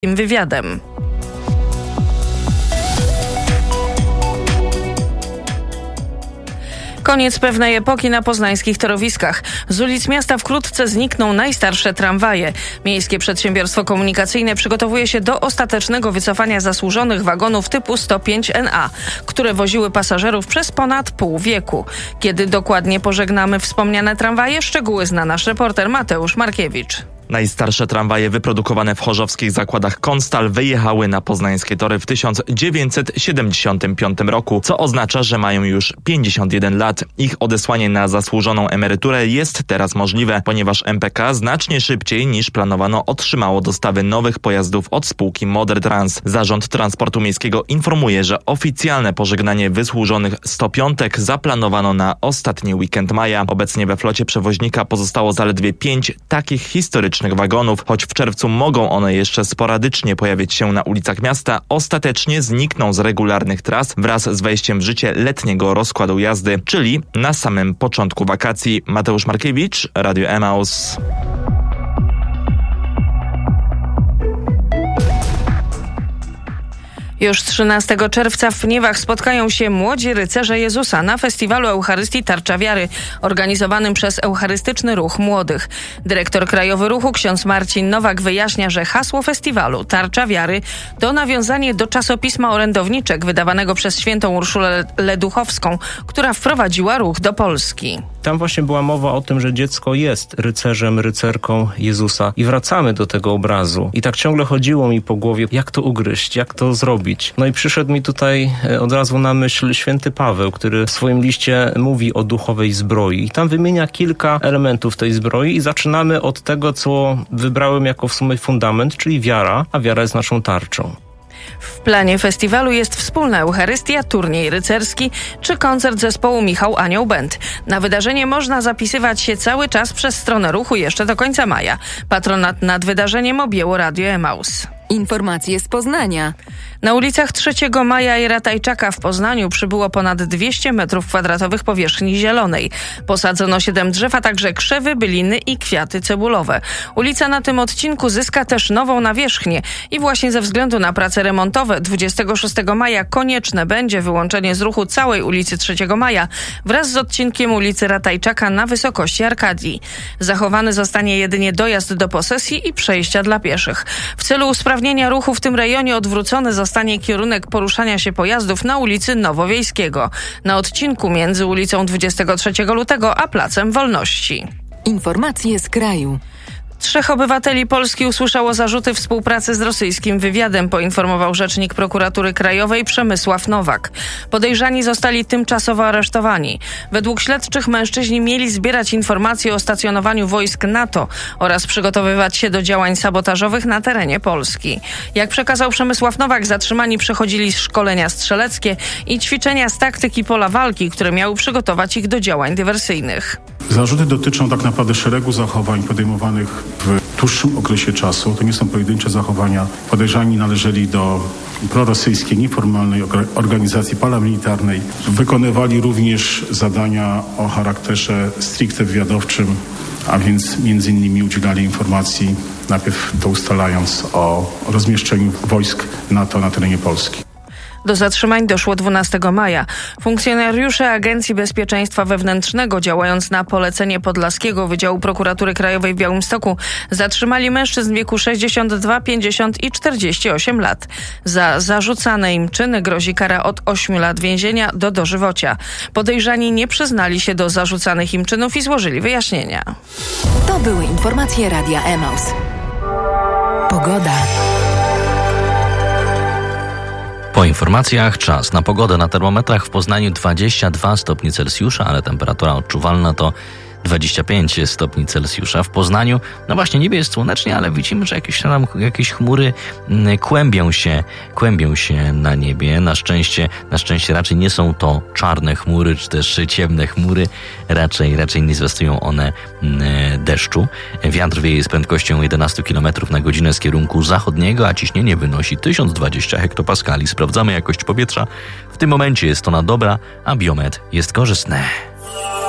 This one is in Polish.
wywiadem. Koniec pewnej epoki na poznańskich torowiskach. Z ulic miasta wkrótce znikną najstarsze tramwaje. Miejskie Przedsiębiorstwo Komunikacyjne przygotowuje się do ostatecznego wycofania zasłużonych wagonów typu 105NA, które woziły pasażerów przez ponad pół wieku. Kiedy dokładnie pożegnamy wspomniane tramwaje, szczegóły zna nasz reporter Mateusz Markiewicz. Najstarsze tramwaje wyprodukowane w chorzowskich zakładach Konstal wyjechały na poznańskie tory w 1975 roku, co oznacza, że mają już 51 lat. Ich odesłanie na zasłużoną emeryturę jest teraz możliwe, ponieważ MPK znacznie szybciej niż planowano otrzymało dostawy nowych pojazdów od spółki Modertrans. Zarząd Transportu Miejskiego informuje, że oficjalne pożegnanie wysłużonych 105 zaplanowano na ostatni weekend maja. Obecnie we flocie przewoźnika pozostało zaledwie 5 takich historycznych wagonów. Choć w czerwcu mogą one jeszcze sporadycznie pojawić się na ulicach miasta, ostatecznie znikną z regularnych tras wraz z wejściem w życie letniego rozkładu jazdy, czyli na samym początku wakacji. Mateusz Markiewicz, Radio Emaus. Już 13 czerwca w Pniewach spotkają się młodzi rycerze Jezusa na festiwalu Eucharystii Tarcza Wiary, organizowanym przez Eucharystyczny Ruch Młodych. Dyrektor Krajowy Ruchu ksiądz Marcin Nowak wyjaśnia, że hasło festiwalu Tarcza Wiary to nawiązanie do czasopisma Orędowniczek wydawanego przez świętą Urszulę Leduchowską, która wprowadziła ruch do Polski. Tam właśnie była mowa o tym, że dziecko jest rycerzem, rycerką Jezusa i wracamy do tego obrazu. I tak ciągle chodziło mi po głowie, jak to ugryźć, jak to zrobić. No i przyszedł mi tutaj od razu na myśl święty Paweł, który w swoim liście mówi o duchowej zbroi. I tam wymienia kilka elementów tej zbroi i zaczynamy od tego, co wybrałem jako w sumie fundament, czyli wiara, a wiara jest naszą tarczą. W planie festiwalu jest wspólna Eucharystia, turniej rycerski czy koncert zespołu Michał Anioł Band. Na wydarzenie można zapisywać się cały czas przez stronę ruchu jeszcze do końca maja. Patronat nad wydarzeniem objęło Radio Emaus. Informacje z Poznania. Na ulicach 3 Maja i Ratajczaka w Poznaniu przybyło ponad 200 m2 powierzchni zielonej. Posadzono 7 drzew, a także krzewy, byliny i kwiaty cebulowe. Ulica na tym odcinku zyska też nową nawierzchnię i właśnie ze względu na prace remontowe 26 maja konieczne będzie wyłączenie z ruchu całej ulicy 3 Maja wraz z odcinkiem ulicy Ratajczaka na wysokości Arkadii. Zachowany zostanie jedynie dojazd do posesji i przejścia dla pieszych. W celu usprawnienia ruchu w tym rejonie odwrócony zostanie kierunek poruszania się pojazdów na ulicy Nowowiejskiego, na odcinku między ulicą 23 lutego a Placem Wolności. Informacje z kraju. 3 obywateli Polski usłyszało zarzuty współpracy z rosyjskim wywiadem, poinformował rzecznik Prokuratury Krajowej Przemysław Nowak. Podejrzani zostali tymczasowo aresztowani. Według śledczych mężczyźni mieli zbierać informacje o stacjonowaniu wojsk NATO oraz przygotowywać się do działań sabotażowych na terenie Polski. Jak przekazał Przemysław Nowak, zatrzymani przechodzili szkolenia strzeleckie i ćwiczenia z taktyki pola walki, które miały przygotować ich do działań dywersyjnych. Zarzuty dotyczą tak naprawdę szeregu zachowań podejmowanych w dłuższym okresie czasu. To nie są pojedyncze zachowania. Podejrzani należeli do prorosyjskiej, nieformalnej organizacji paramilitarnej. Wykonywali również zadania o charakterze stricte wywiadowczym, a więc między innymi udzielali informacji, najpierw to ustalając o rozmieszczeniu wojsk NATO na terenie Polski. Do zatrzymań doszło 12 maja. Funkcjonariusze Agencji Bezpieczeństwa Wewnętrznego, działając na polecenie Podlaskiego Wydziału Prokuratury Krajowej w Białymstoku, zatrzymali mężczyzn w wieku 62, 50 i 48 lat. Za zarzucane im czyny grozi kara od 8 lat więzienia do dożywocia. Podejrzani nie przyznali się do zarzucanych im czynów i złożyli wyjaśnienia. To były informacje Radia Emaus. Pogoda. Po informacjach czas na pogodę. Na termometrach w Poznaniu 22 stopnie Celsjusza, ale temperatura odczuwalna to 25 stopni Celsjusza. W Poznaniu, no właśnie, niby jest słonecznie, ale widzimy, że jakieś chmury kłębią się na niebie. Na szczęście raczej nie są to czarne chmury, czy też ciemne chmury. Raczej nie zwiastują one deszczu. Wiatr wieje z prędkością 11 km na godzinę z kierunku zachodniego, a ciśnienie wynosi 1020 hektopaskali. Sprawdzamy jakość powietrza. W tym momencie jest ona dobra, a biometr jest korzystny.